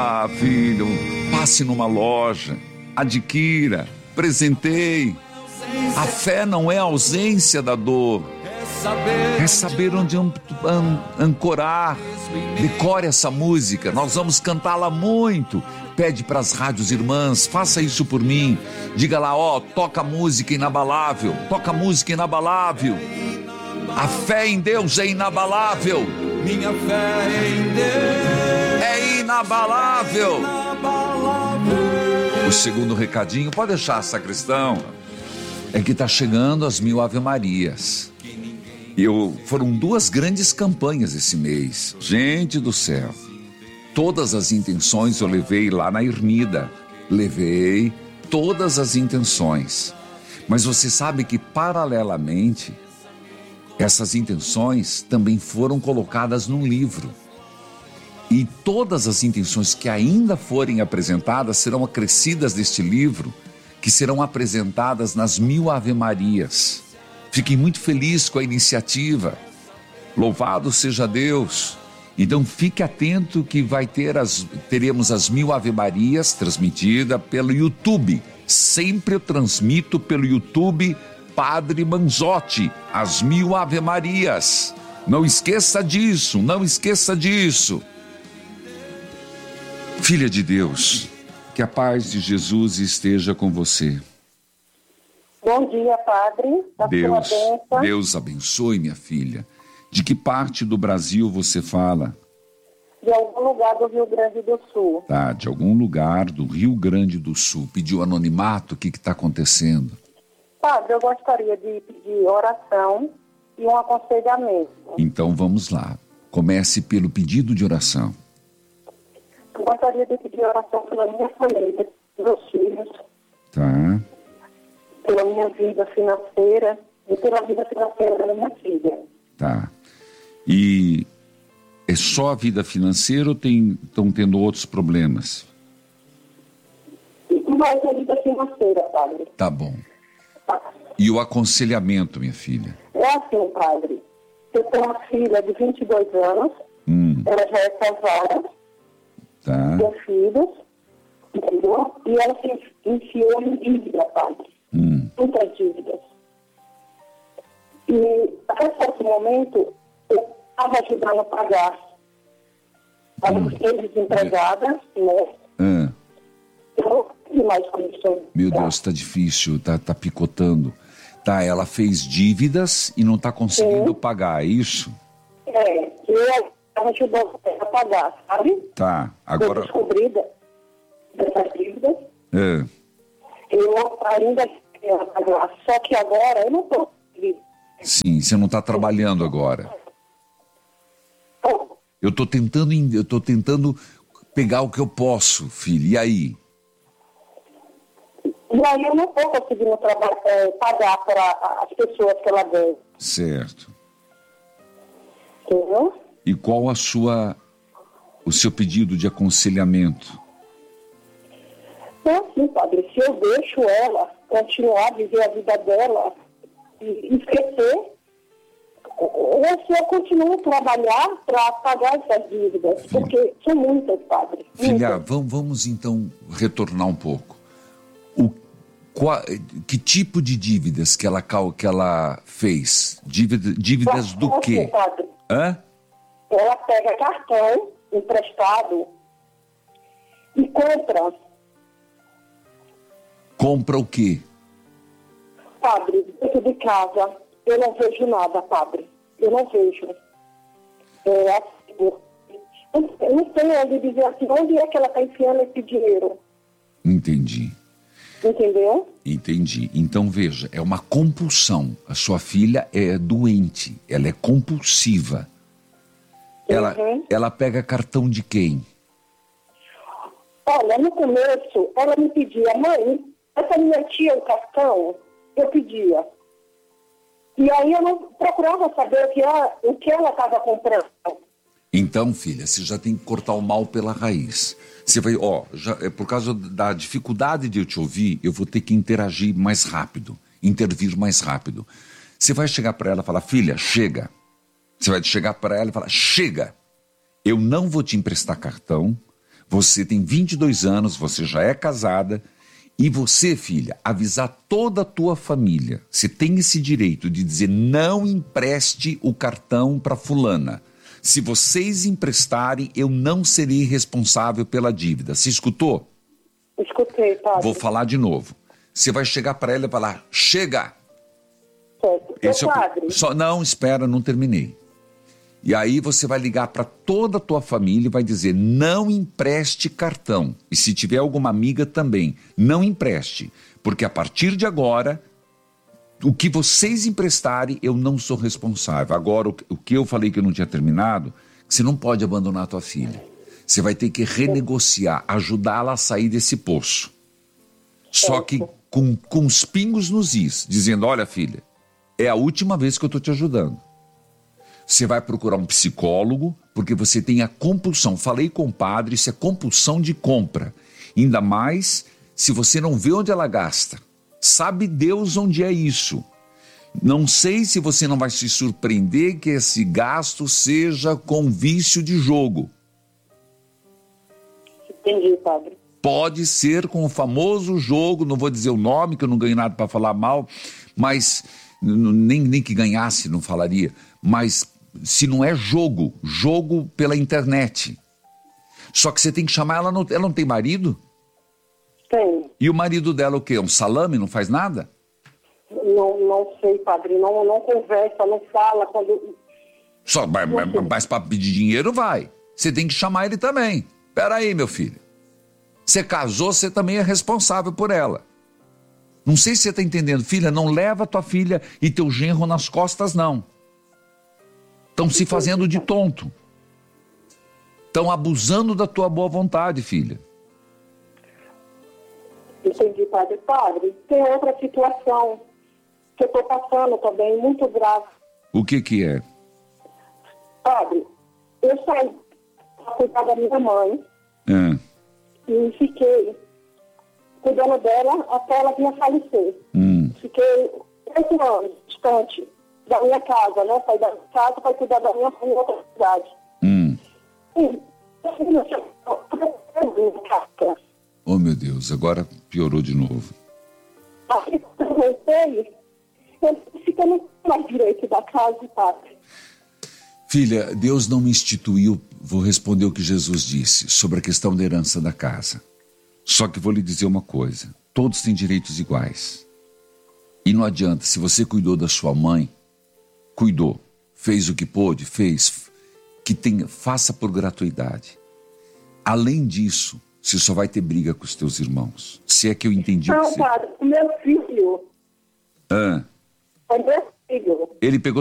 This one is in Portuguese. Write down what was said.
Ah, filho, passe numa loja, adquira, presenteie. A fé não é a ausência da dor, é saber onde ancorar. Decore essa música, nós vamos cantá-la muito. Pede para as rádios irmãs, faça isso por mim. Diga lá, toca música inabalável, toca música inabalável. A fé em Deus é inabalável. Minha fé em Deus é inabalável. O segundo recadinho, pode deixar, sacristão, é que está chegando as 1000 Ave Marias. Foram 2 grandes campanhas esse mês. Gente do céu, todas as intenções eu levei lá na Ermida. Levei todas as intenções. Mas você sabe que, paralelamente, essas intenções também foram colocadas num livro. E todas as intenções que ainda forem apresentadas serão acrescidas deste livro, que serão apresentadas nas 1000 Ave Marias. Fiquei muito feliz com a iniciativa. Louvado seja Deus. Então fique atento que teremos as 1000 Ave Marias transmitida pelo YouTube. Sempre eu transmito pelo YouTube Padre Manzotti, as 1000 Ave Marias. Não esqueça disso, não esqueça disso. Filha de Deus, que a paz de Jesus esteja com você. Bom dia, Padre. Deus abençoe, minha filha. De que parte do Brasil você fala? De algum lugar do Rio Grande do Sul. Tá, de algum lugar do Rio Grande do Sul. Pediu anonimato, o que está acontecendo? Padre, eu gostaria de pedir oração e um aconselhamento. Então vamos lá. Comece pelo pedido de oração. Eu gostaria de pedir oração pela minha família, pelos meus filhos. Tá. Pela minha vida financeira e pela vida financeira da minha filha. Tá. E é só a vida financeira ou estão tendo outros problemas? Mais a vida financeira, Padre. Tá bom. E o aconselhamento, minha filha? É assim, Padre. Eu tenho uma filha de 22 anos. Ela já é casada. Tá. Tem filhos. Entendeu? E ela se enfiou em dívida, Padre. Muitas dívidas. E até esse momento eu estava ajudando a pagar. Estava desempregada, né? Eu não tive mais condições. Meu Deus, tá difícil, tá picotando. Tá, ela fez dívidas e não tá conseguindo pagar, é isso? Eu estava ajudando a pagar, sabe? Tá, agora... Eu descobri dessas dívidas. Eu ainda quero pagar, só que agora eu não estou conseguindo. Sim, você não está trabalhando agora. Eu tô tentando pegar o que eu posso, filho. E aí? E aí eu não estou conseguindo pagar para as pessoas que ela deve. Certo. Entendeu? E qual o seu pedido de aconselhamento? É assim, Padre, se eu deixo ela continuar a viver a vida dela e esquecer, ou se eu continuo a trabalhar para pagar essas dívidas, porque são muitas, Padre. Filha, vamos então retornar um pouco. Que tipo de dívidas que ela fez? Dívidas do quê? Padre, Hã? ela pega cartão emprestado e compra. Compra o quê? Padre, dentro de casa, eu não vejo nada, Padre. Eu não vejo. Eu não sei onde dizer assim, onde é que ela está enfiando esse dinheiro. Entendi. Entendeu? Entendi. Então, veja, é uma compulsão. A sua filha é doente, ela é compulsiva. Ela pega cartão de quem? Olha, no começo, ela me pedia, mãe, essa minha tia, o cartão, eu pedia. E aí eu não procurava saber o que ela estava comprando. Então, filha, você já tem que cortar o mal pela raiz. Você vai, por causa da dificuldade de eu te ouvir, eu vou ter que interagir mais rápido, intervir mais rápido. Você vai chegar para ela e falar, filha, chega. Você vai chegar para ela e falar, chega. Eu não vou te emprestar cartão, Você tem 22 anos, você já é casada, e você, filha, avisar toda a tua família. Você tem esse direito de dizer: não empreste o cartão para fulana. Se vocês emprestarem, eu não serei responsável pela dívida. Você escutou? Escutei, padre. Vou falar de novo. Você vai chegar para ela e falar: chega! Certo. Esse Padre, Não, espera, não terminei. E aí você vai ligar para toda a tua família e vai dizer: não empreste cartão. E se tiver alguma amiga também, não empreste. Porque a partir de agora, o que vocês emprestarem, eu não sou responsável. Agora, o que eu falei que eu não tinha terminado, você não pode abandonar a tua filha. Você vai ter que renegociar, ajudá-la a sair desse poço. Só que com os pingos nos is, dizendo: olha, filha, é a última vez que eu estou te ajudando. Você vai procurar um psicólogo, porque você tem a compulsão. Falei com o padre, isso é compulsão de compra. Ainda mais se você não vê onde ela gasta. Sabe Deus onde é isso. Não sei se você não vai se surpreender que esse gasto seja com vício de jogo. entendi, padre. Pode ser com o famoso jogo, não vou dizer o nome, que eu não ganho nada para falar mal, mas nem que ganhasse não falaria, mas se não é jogo pela internet. Só que você tem que chamar ela, ela não tem marido? Tem. E o marido dela o quê? Um salame, não faz nada? Não sei, padre. Não conversa, não fala. Só, mas para pedir dinheiro vai. Você tem que chamar ele também. Pera aí, meu filho. Você casou, você também é responsável por ela. Não sei se você está entendendo. Filha, não leva tua filha e teu genro nas costas, não. Estão se fazendo de tonto. Estão abusando da tua boa vontade, filha. Entendi, padre. Padre, tem outra situação que eu estou passando também, muito grave. O que é? Padre, eu saí para cuidar da minha mãe e fiquei cuidando dela até ela vir a falecer. Fiquei 8 anos distante da minha casa, né? Saí da minha casa para cuidar da minha mãe em outra cidade. Oh, meu Deus, agora piorou de novo. Aí, quando eu voltei, eu fiquei no mais direito da casa, padre. Filha, Deus não me instituiu, vou responder o que Jesus disse, sobre a questão da herança da casa. Só que vou lhe dizer uma coisa, todos têm direitos iguais. E não adianta, se você cuidou da sua mãe, cuidou, fez o que pôde, faça por gratuidade. Além disso, você só vai ter briga com os teus irmãos. Se é que eu entendi. Não, padre, o meu filho. O meu filho. Ele pegou